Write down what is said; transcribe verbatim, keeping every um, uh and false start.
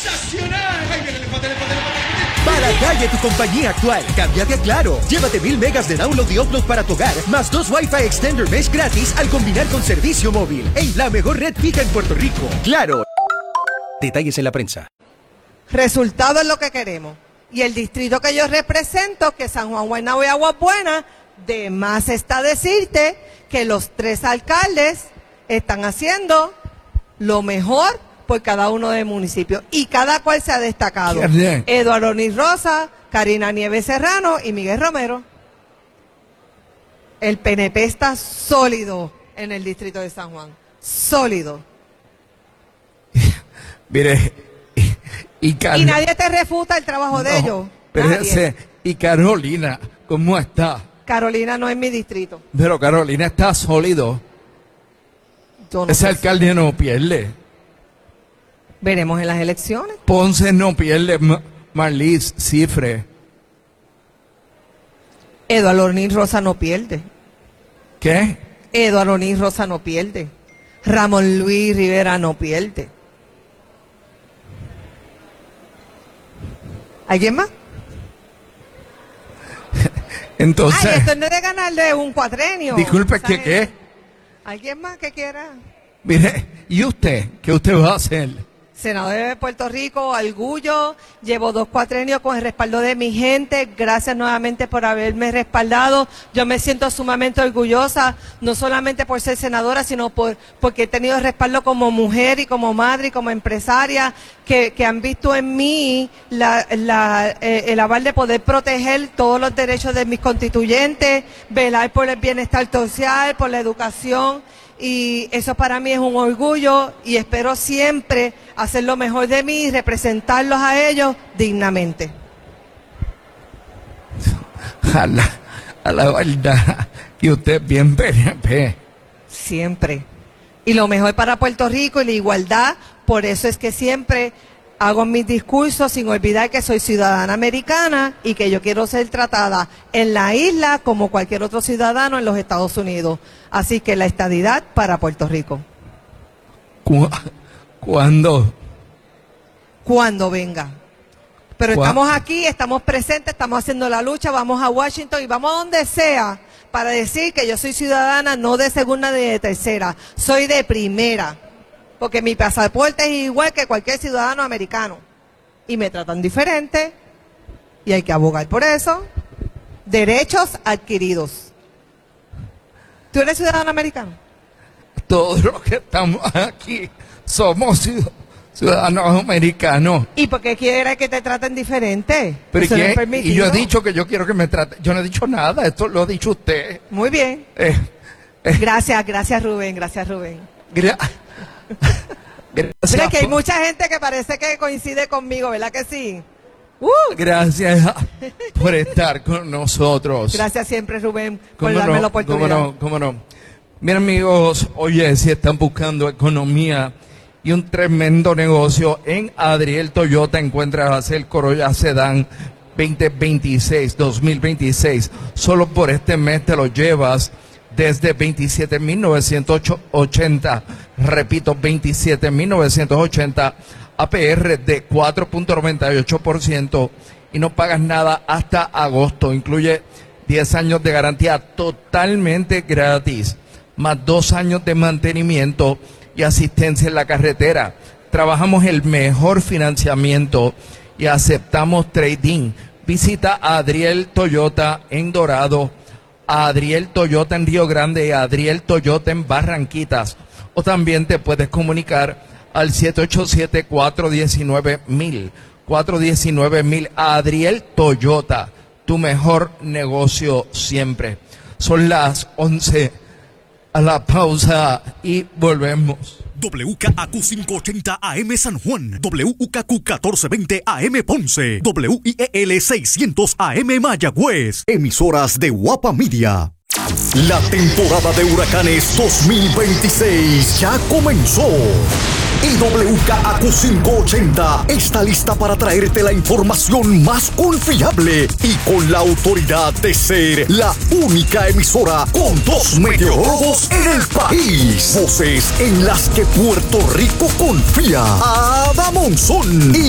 ¡Sensacional! ¡Ay, viene el elefante, el elefante, el elefante! Para calle tu compañía actual, cámbiate a Claro. Llévate mil megas de download y upload para tu hogar, más dos Wi-Fi Extender Mesh gratis al combinar con servicio móvil. En la mejor red fija en Puerto Rico. Claro. Detalles en la prensa. Resultado es lo que queremos. Y el distrito que yo represento, que San Juan, Guaynabo y Aguas Buenas, de más está decirte que los tres alcaldes están haciendo lo mejor por cada uno de los municipios. Y cada cual se ha destacado. Eduardo Orniz Rosa, Karina Nieves Serrano y Miguel Romero. El P N P está sólido en el distrito de San Juan. Sólido. Mire, y, y, Car... y nadie te refuta el trabajo no, de ellos. Pero ese, y Carolina, ¿cómo está? Carolina no es mi distrito. Pero Carolina está sólido. No ese sé. Alcalde no pierde. Veremos en las elecciones. Ponce no pierde, Marlis, Cifre. Eduardo Orniz Rosa no pierde. ¿Qué? Eduardo Orniz Rosa no pierde. Ramón Luis Rivera no pierde. ¿Alguien más? Entonces. Ay, esto no es de ganarle un cuatrenio. Disculpe, ¿qué qué? ¿Alguien más que quiera? Mire, ¿y usted? ¿Qué usted va a hacer? Senador de Puerto Rico, orgullo, llevo dos cuatrenios con el respaldo de mi gente, gracias nuevamente por haberme respaldado, yo me siento sumamente orgullosa, no solamente por ser senadora, sino por porque he tenido respaldo como mujer y como madre y como empresaria, que, que han visto en mí la, la, eh, el aval de poder proteger todos los derechos de mis constituyentes, velar por el bienestar social, por la educación. Y eso para mí es un orgullo y espero siempre hacer lo mejor de mí y representarlos a ellos dignamente. A la, a la verdad, y usted bien P N P. Siempre. Y lo mejor para Puerto Rico y la igualdad, por eso es que siempre hago mis discursos sin olvidar que soy ciudadana americana y que yo quiero ser tratada en la isla como cualquier otro ciudadano en los Estados Unidos. Así que la estadidad para Puerto Rico. ¿Cu ¿Cuándo? Cuando venga. Pero ¿Cuá? Estamos aquí, estamos presentes, estamos haciendo la lucha, vamos a Washington y vamos a donde sea para decir que yo soy ciudadana no de segunda ni de tercera, soy de primera. Porque mi pasaporte es igual que cualquier ciudadano americano. Y me tratan diferente. Y hay que abogar por eso. Derechos adquiridos. ¿Tú eres ciudadano americano? Todos los que estamos aquí somos ciudadanos americanos. ¿Y por qué quieres que te traten diferente? Pero Eso ¿y, no es qué? permitido. Y yo he dicho que yo quiero que me traten. Yo no he dicho nada. Esto lo ha dicho usted. Muy bien. Eh, eh. Gracias, gracias Rubén, gracias Rubén. Gra Gracias. Que hay mucha gente que parece que coincide conmigo, ¿verdad que sí? Uh. Gracias por estar con nosotros. Gracias siempre, Rubén, por darme no, la oportunidad. Cómo no, cómo no. Miren, amigos, oye, si están buscando economía y un tremendo negocio, en Adriel Toyota encuentras el Corolla Sedán veinte veintiséis, dos mil veintiséis. Solo por este mes te lo llevas desde veintisiete mil novecientos ochenta, repito, veintisiete mil novecientos ochenta, A P R de cuatro punto noventa y ocho por ciento y no pagas nada hasta agosto. Incluye diez años de garantía totalmente gratis, más dos años de mantenimiento y asistencia en la carretera. Trabajamos el mejor financiamiento y aceptamos trading. Visita a Adriel Toyota en Dorado, a Adriel Toyota en Río Grande y a Adriel Toyota en Barranquitas. O también te puedes comunicar al siete ocho siete, cuatro uno nueve, mil. cuatro uno nueve, mil. Adriel Toyota, tu mejor negocio siempre. Son las once. A la pausa y volvemos. W K A Q quinientos ochenta A M San Juan, W K Q catorce veinte A M Ponce, W I E L seiscientos A M Mayagüez. Emisoras de Guapa Media. La temporada de huracanes dos mil veintiséis ya comenzó. Y W K A Q quinientos ochenta está lista para traerte la información más confiable y con la autoridad de ser la única emisora con dos meteorólogos en el país. Voces en las que Puerto Rico confía. Ada Monzón y